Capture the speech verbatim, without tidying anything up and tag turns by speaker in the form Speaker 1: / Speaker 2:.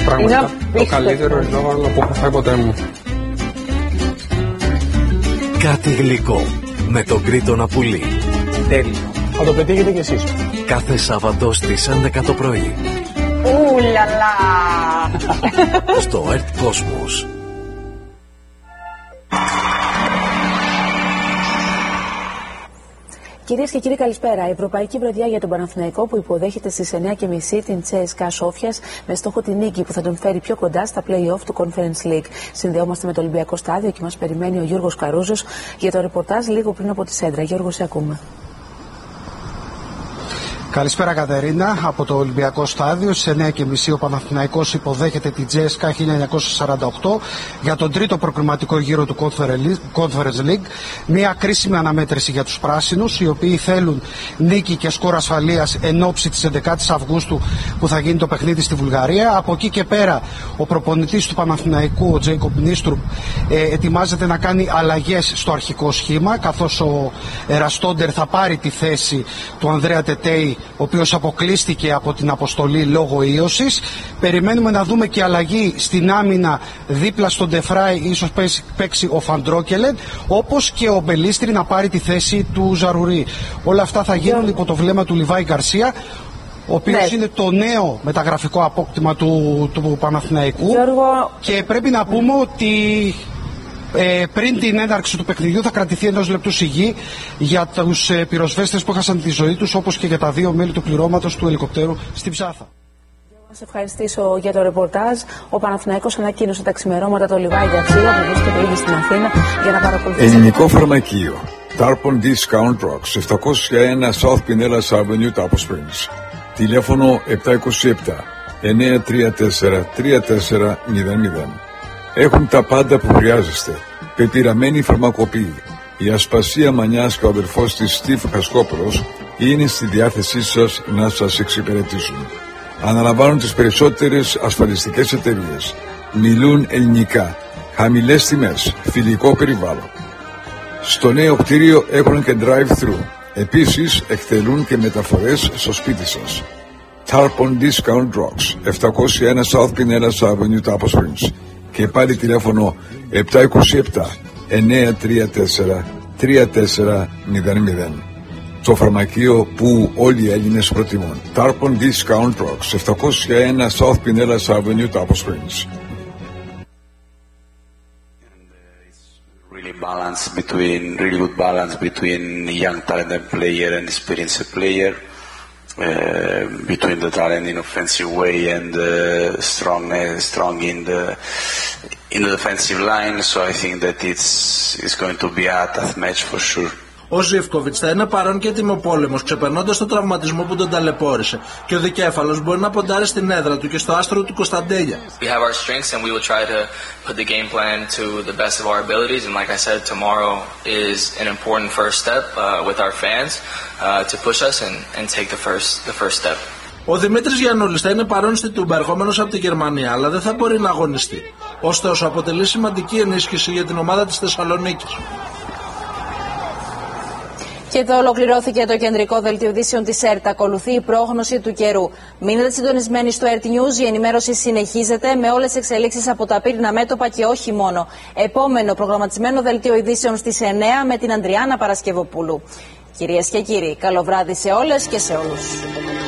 Speaker 1: πραγματικά το καλύτερο ριζόγαλο που έχω φάει ποτέ μου.
Speaker 2: Κάτι γλυκό με τον Κρήτονα Πουλί.
Speaker 1: Τέλειο. Θα το πετύχετε κι εσείς.
Speaker 2: Κάθε Σάββατο στις έντεκα το πρωί.
Speaker 3: Ουλαλα!
Speaker 2: Στο Earth Cosmos.
Speaker 4: Κυρίες και κύριοι, καλησπέρα. Η Ευρωπαϊκή Βραδιά για τον Παναθηναϊκό που υποδέχεται στις εννιά και μισή την Τσέσκα Σόφιας με στόχο την νίκη που θα τον φέρει πιο κοντά στα play-off του Conference League. Συνδεόμαστε με το Ολυμπιακό Στάδιο και μας περιμένει ο Γιώργος Καρούζος για το ρεπορτάζ λίγο πριν από τη Σέντρα. Γιώργο, σε ακούμε.
Speaker 5: Καλησπέρα Κατερίνα, από το Ολυμπιακό Στάδιο στις εννιά και μισή ο Παναθηναϊκός υποδέχεται την Τσέσκα χίλια εννιακόσια σαράντα οκτώ για τον τρίτο προκριματικό γύρο του Conference League. Μια κρίσιμη αναμέτρηση για τους πράσινους, οι οποίοι θέλουν νίκη και σκορ ασφαλείας εν ώψη της έντεκατης Αυγούστου που θα γίνει το παιχνίδι στη Βουλγαρία. Από εκεί και πέρα ο προπονητής του Παναθηναϊκού, ο Τζέικοπ Νίστρουπ, ε, ετοιμάζεται να κάνει αλλαγές στο αρχικό σχήμα, καθώς ο Εραστόντερ θα πάρει τη θέση του Ανδρέα Τετέι, ο οποίος αποκλείστηκε από την αποστολή λόγω ίωσης. Περιμένουμε να δούμε και αλλαγή στην άμυνα δίπλα στον Ντεφράι, ίσως παίξει ο Φαντρόκελεν, όπως και ο Μπελίστρη να πάρει τη θέση του Ζαρουρί. Όλα αυτά θα γίνουν υπό το βλέμμα του Λιβάη Γκαρσία, ο οποίος ναι. είναι το νέο μεταγραφικό απόκτημα του, του Παναθηναϊκού.
Speaker 4: Γιώργο...
Speaker 5: Και πρέπει να πούμε ότι Ε, πριν την έναρξη του παιχνιδιού θα κρατηθεί ενός λεπτού σιγή για τους ε, πυροσβέστες που έχασαν τη ζωή τους, όπως και για τα δύο μέλη του πληρώματος του ελικοπτέρου στην Ψάθα.
Speaker 4: Να σε ευχαριστήσω για το ρεπορτάζ. Ο Παναθηναϊκός ανακοίνωσε τα ξημερώματα το Λιβάη Γκαρσία που βρίσκεται ήδη στην Αθήνα για να παρακολουθήσει.
Speaker 6: Ελληνικό φαρμακείο. Tarpon Discount Drugs, επτακόσια ένα South Pinellas Avenue, Tapo Springs. Τηλέφωνο επτά είκοσι επτά εννιά τρία τέσσερα τρία τέσσερα μηδέν μηδέν. Έχουν τα πάντα που χρειάζεστε. Πεπειραμένη φαρμακοποιή. Η Ασπασία Μανιάς και ο αδερφός της Στίβ Χασκόπουλος είναι στη διάθεσή σας να σας εξυπηρετήσουν. Αναλαμβάνουν τις περισσότερες ασφαλιστικές εταιρείες. Μιλούν ελληνικά. Χαμηλές τιμές. Φιλικό περιβάλλον. Στο νέο κτίριο έχουν και drive-thru. Επίσης εκτελούν και μεταφορές στο σπίτι σας. Tarpon Discount Drugs, επτακόσια ένα South Pinellas Avenue, Tapo Springs. Και πάλι τηλέφωνο επτά είκοσι επτά εννιά τρία τέσσερα τρία τέσσερα μηδέν μηδέν. Το φαρμακείο που όλοι οι Έλληνες προτιμούν. Tarpon Discount Drugs, επτακόσια ένα South Pinellas Avenue, Tapo Springs.
Speaker 7: Really balance between, really good balance between young talented player and experienced player. Uh, between the talent in offensive way and uh, strong uh, strong in the in the defensive line, so I think that it's it's going to be a tough match for sure.
Speaker 8: Ο Ζίβκοβιτς θα είναι παρόν και τιμοπόλεμος, ξεπερνώντας τον τραυματισμό που τον ταλαιπώρησε. Και ο δικέφαλος μπορεί να ποντάρει στην έδρα του και στο άστρο του Κωνσταντέλια.
Speaker 9: We have our strengths and we will try to put the game plan to the best of our abilities. And like I said, tomorrow is an important first step uh, with our fans uh, to push us and, and take the first the first step.
Speaker 8: Ο Δημήτρης Γιαννούλης θα είναι παρόν στη Τούμπα, ερχόμενος από τη Γερμανία, αλλά δεν θα μπορεί να αγωνιστεί. Ωστόσο, αποτελεί σημαντική ενίσχυση για την ομάδα της Θεσσαλονίκης.
Speaker 10: Και εδώ ολοκληρώθηκε το κεντρικό δελτίο ειδήσεων της ΕΡΤ. Ακολουθεί η πρόγνωση του καιρού. Μείνετε συντονισμένοι στο ΕΡΤ News. Η ενημέρωση συνεχίζεται με όλες τις εξελίξεις από τα πύρινα μέτωπα και όχι μόνο. Επόμενο προγραμματισμένο δελτίο ειδήσεων στις εννιά με την Ανδριάνα Παρασκευοπούλου. Κυρίες και κύριοι, καλό βράδυ σε όλες και σε όλους.